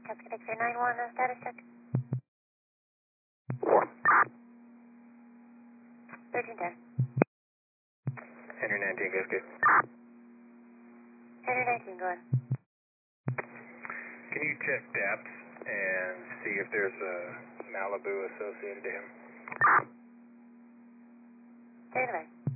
Copy X-ray 91, status check. 1310. Henry 19 goes good. Henry 19, go ahead. Can you check depth and see if there's a Malibu associated to him? Take it away.